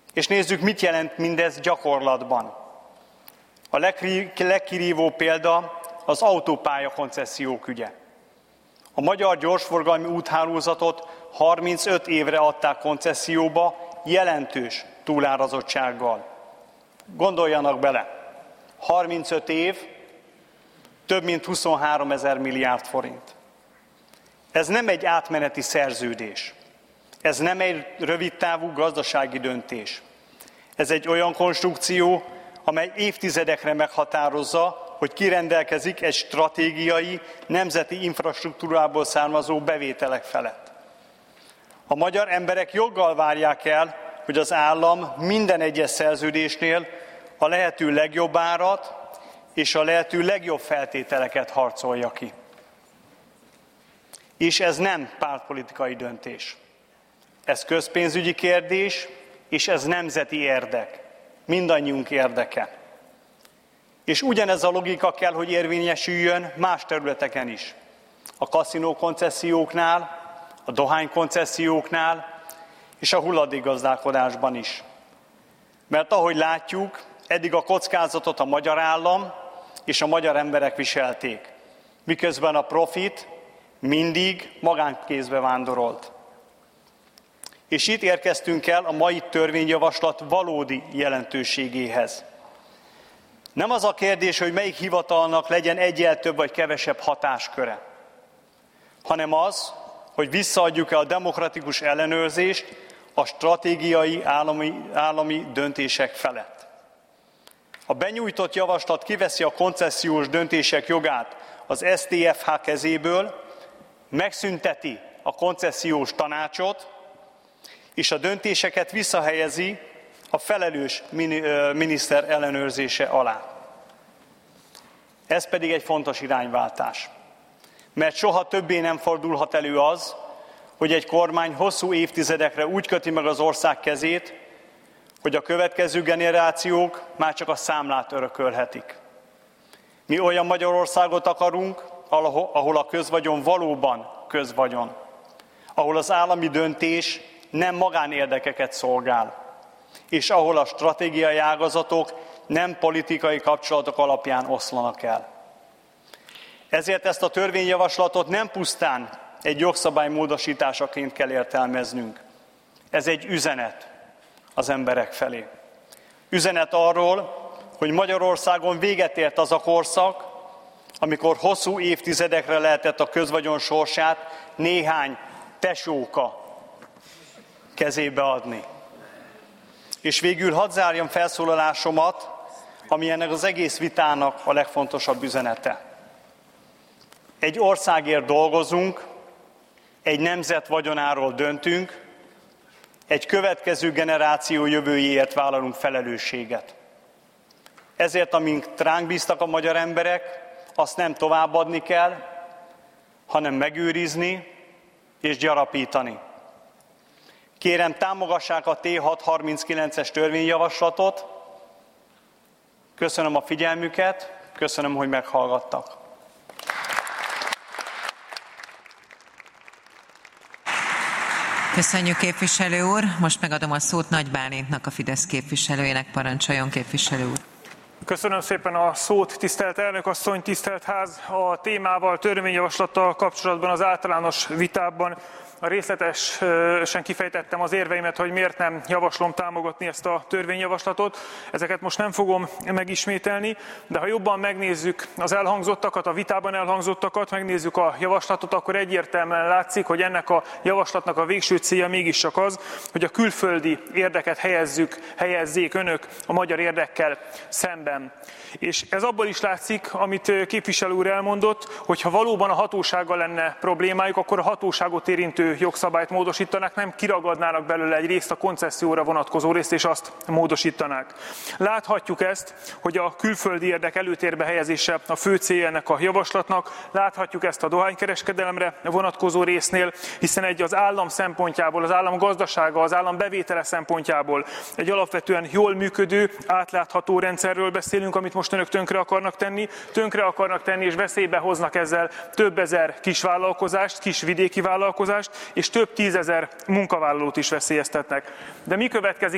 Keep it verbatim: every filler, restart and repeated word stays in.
És nézzük, mit jelent mindez gyakorlatban. A legkirívóbb példa az autópálya koncesziók ügye. A magyar gyorsforgalmi úthálózatot harmincöt évre adták koncesszióba jelentős túlárazottsággal. Gondoljanak bele, harmincöt év, több mint huszonhárom ezer milliárd forint. Ez nem egy átmeneti szerződés. Ez nem egy rövidtávú gazdasági döntés. Ez egy olyan konstrukció, amely évtizedekre meghatározza, hogy ki rendelkezik egy stratégiai, nemzeti infrastruktúrából származó bevételek felett. A magyar emberek joggal várják el, hogy az állam minden egyes szerződésnél a lehető legjobb árat és a lehető legjobb feltételeket harcolja ki. És ez nem pártpolitikai döntés. Ez közpénzügyi kérdés, és ez nemzeti érdek. Mindannyiunk érdeke. És ugyanez a logika kell, hogy érvényesüljön más területeken is. A kaszinó konceszióknál, a dohány konceszióknál, és a hulladékgazdálkodásban is. Mert ahogy látjuk, eddig a kockázatot a magyar állam és a magyar emberek viselték, miközben a profit mindig magánkézbe vándorolt. És itt érkeztünk el a mai törvényjavaslat valódi jelentőségéhez. Nem az a kérdés, hogy melyik hivatalnak legyen egyel több vagy kevesebb hatásköre, hanem az, hogy visszaadjuk-e a demokratikus ellenőrzést a stratégiai állami, állami döntések felett. A benyújtott javaslat kiveszi a koncesziós döntések jogát az es té ef há kezéből, megszünteti a koncesziós tanácsot, és a döntéseket visszahelyezi a felelős miniszter ellenőrzése alá. Ez pedig egy fontos irányváltás, mert soha többé nem fordulhat elő az, hogy egy kormány hosszú évtizedekre úgy köti meg az ország kezét, hogy a következő generációk már csak a számlát örökölhetik. Mi olyan Magyarországot akarunk, ahol a közvagyon valóban közvagyon, ahol az állami döntés nem magánérdekeket szolgál, és ahol a stratégiai ágazatok nem politikai kapcsolatok alapján oszlanak el. Ezért ezt a törvényjavaslatot nem pusztán egy jogszabály módosításaként kell értelmeznünk. Ez egy üzenet az emberek felé. Üzenet arról, hogy Magyarországon véget ért az a korszak, amikor hosszú évtizedekre lehetett a közvagyon sorsát néhány tesóka kezébe adni. És végül hadd zárjam felszólalásomat, ami ennek az egész vitának a legfontosabb üzenete. Egy országért dolgozunk, egy nemzet vagyonáról döntünk, egy következő generáció jövőjéért vállalunk felelősséget. Ezért, amint ránk bíztak a magyar emberek, azt nem továbbadni kell, hanem megőrizni és gyarapítani. Kérem, támogassák a té hatszázharminckilences törvényjavaslatot. Köszönöm a figyelmüket, köszönöm, hogy meghallgattak. Köszönjük, képviselő úr. Most megadom a szót Nagy Bálintnak, a Fidesz képviselőjének. Parancsoljon, képviselő úr. Köszönöm szépen a szót, tisztelt elnök asszony, tisztelt ház. A témával, törvényjavaslattal kapcsolatban az általános vitában a részletesen kifejtettem az érveimet, hogy miért nem javaslom támogatni ezt a törvényjavaslatot. Ezeket most nem fogom megismételni, de ha jobban megnézzük az elhangzottakat, a vitában elhangzottakat, megnézzük a javaslatot, akkor egyértelműen látszik, hogy ennek a javaslatnak a végső célja mégiscsak az, hogy a külföldi érdeket helyezzük, helyezzék önök a magyar érdekkel szemben. És ez abból is látszik, amit képviselő úr elmondott, hogy ha valóban a hatósággal lenne problémájuk, akkor a hatóságot érintő jogszabályt módosítanák, nem kiragadnának belőle egy részt, a koncesszióra vonatkozó részt, és azt módosítanák. Láthatjuk ezt, hogy a külföldi érdek előtérbe helyezése a fő célja ennek a javaslatnak, láthatjuk ezt a dohánykereskedelemre vonatkozó résznél, hiszen egy az állam szempontjából, az állam gazdasága, az állam bevétele szempontjából egy alapvetően jól működő, átlátható rendszerről beszélünk, amit most önök tönkre akarnak tenni, tönkre akarnak tenni, és veszélybe hoznak ezzel több ezer kisvállalkozást, kis vidéki vállalkozást, és több tízezer munkavállalót is veszélyeztetnek. De mi következik